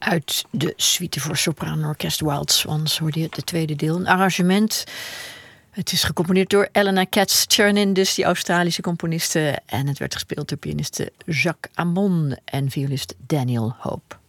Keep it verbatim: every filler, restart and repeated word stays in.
Uit de suite voor sopraanorkest Wild Swans hoorde je het tweede deel. Een arrangement. Het is gecomponeerd door Elena Katz-Chernin, dus die Australische componiste. En het werd gespeeld door pianiste Jacques Amon en violist Daniel Hope.